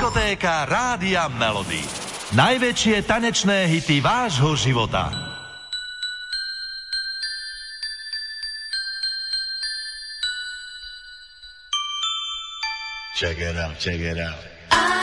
Diskotéka Rádia Melody. Najväčšie tanečné hity vášho života. Check it out, check it out.